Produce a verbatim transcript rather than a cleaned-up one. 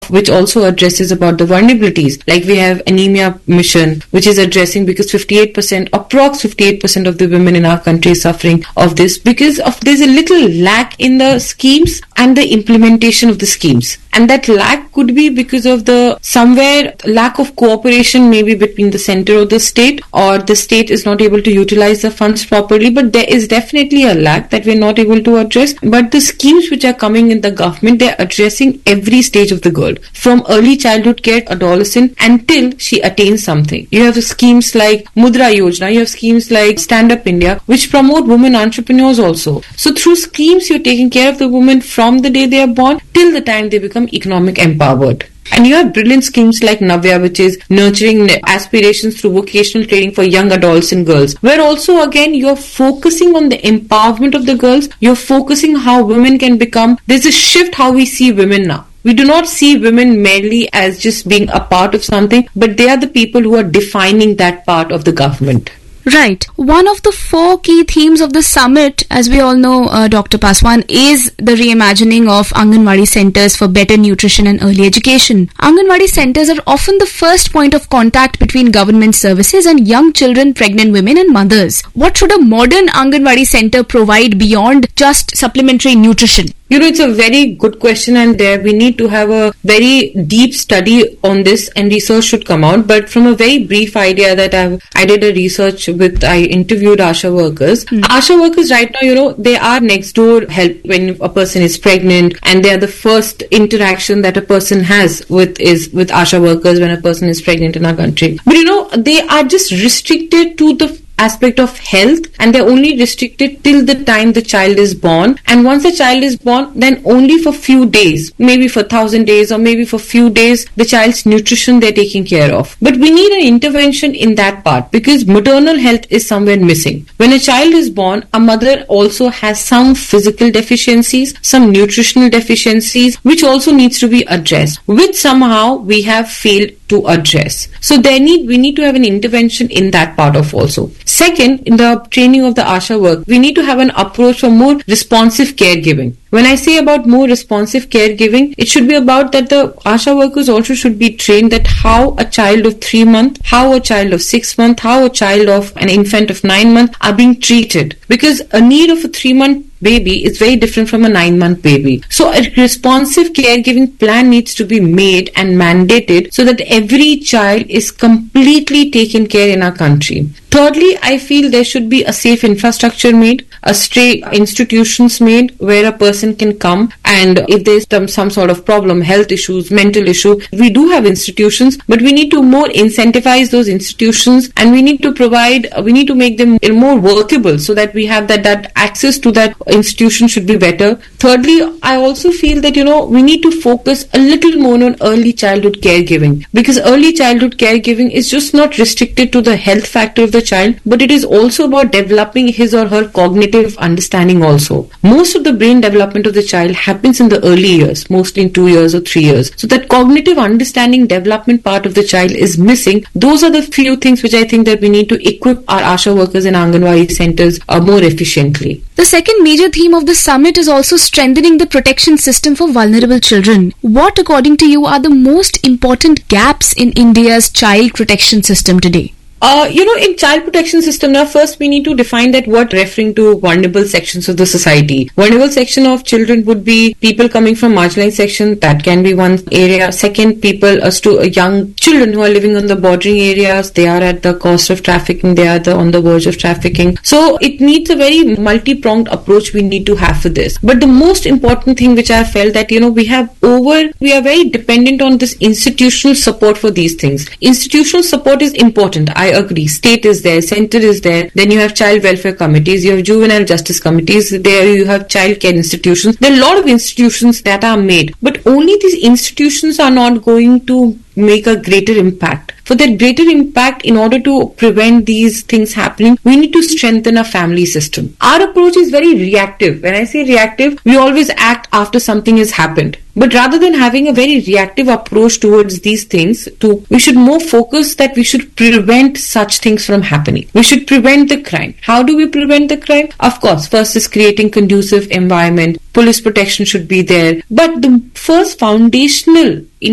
which also addresses about the vulnerabilities. Like we have Anemia Mission, which is addressing because fifty-eight percent, approx fifty-eight percent of the women in our country is suffering of this because of there's a little lack in the schemes and the implementation of the schemes. And that lack could be because of the somewhere lack of cooperation maybe between the center or the state, or the state is not able to utilize the funds properly. But there is definitely a lack that we're not able to address. But the schemes which are coming in the government, they're addressing every stage of the girl, from early childhood care, adolescent, until she attains something. You have schemes like Mudra Yojana, you have schemes like Stand Up India, which promote women entrepreneurs also. So through schemes, you're taking care of the women from the day they are born till the time they become economic empowered. And you have brilliant schemes like Navya, which is nurturing aspirations through vocational training for young adults and girls, where also again you're focusing on the empowerment of the girls. You're focusing how women can become. There's a shift how we see women now. We do not see women merely as just being a part of something, but they are the people who are defining that part of the government. Right. One of the four key themes of the summit, as we all know, uh, Doctor Paswan, is the reimagining of Anganwadi centers for better nutrition and early education. Anganwadi centers are often the first point of contact between government services and young children, pregnant women and mothers. What should a modern Anganwadi center provide beyond just supplementary nutrition? You know, it's a very good question, and there we need to have a very deep study on this, and research should come out. But from a very brief idea that I've, I did a research with, I interviewed ASHA workers. Mm. ASHA workers right now, you know, they are next door help when a person is pregnant, and they are the first interaction that a person has with is with ASHA workers when a person is pregnant in our country. But you know, they are just restricted to the aspect of health, and they're only restricted till the time the child is born. And once the child is born, then only for few days, maybe for thousand days or maybe for few days, the child's nutrition they're taking care of. But we need an intervention in that part, because maternal health is somewhere missing. When a child is born, a mother also has some physical deficiencies, some nutritional deficiencies, which also needs to be addressed, which somehow we have failed to address. So there need we need to have an intervention in that part of also. Second, in the training of the ASHA work, we need to have an approach for more responsive caregiving. When I say about more responsive caregiving, it should be about that the ASHA workers also should be trained that how a child of three months, how a child of six months, how a child of an infant of nine months are being treated. Because a need of a three month baby is very different from a nine month baby. So a responsive caregiving plan needs to be made and mandated so that every child is completely taken care in our country. Thirdly, I feel there should be a safe infrastructure made, a stray institutions made where a person can come, and if there's some, some sort of problem, health issues, mental issue, we do have institutions, but we need to more incentivize those institutions, and we need to provide, we need to make them more workable so that we have that, that access to that institution should be better. Thirdly, I also feel that, you know, we need to focus a little more on early childhood caregiving, because early childhood caregiving is just not restricted to the health factor of the child, but it is also about developing his or her cognitive understanding also. Most of the brain development of the child happens in the early years, mostly in two years or three years. So that cognitive understanding development part of the child is missing. Those are the few things which I think that we need to equip our ASHA workers in Anganwadi centers uh, more efficiently. The second major theme of the summit is also strengthening the protection system for vulnerable children. What, according to you, are the most important gaps in India's child protection system today? Uh, you know, in child protection system, now first we need to define that what referring to vulnerable sections of the society. Vulnerable section of children would be people coming from marginalized section, that can be one area. Second, people as to uh, young children who are living on the bordering areas, they are at the cost of trafficking, they are the, on the verge of trafficking. So it needs a very multi-pronged approach we need to have for this. But the most important thing which I felt that, you know, we have over, we are very dependent on this institutional support for these things. Institutional support is important. I I agree. State is there, center is there. Then you have child welfare committees, you have juvenile justice committees, there you have child care institutions. There are a lot of institutions that are made, but only these institutions are not going to make a greater impact. For that greater impact, in order to prevent these things happening, we need to strengthen our family system. Our approach is very reactive. When I say reactive, we always act after something has happened. But rather than having a very reactive approach towards these things, to, we should more focus that we should prevent such things from happening. We should prevent the crime. How do we prevent the crime? Of course, first is creating conducive environment. Police protection should be there. But the first foundational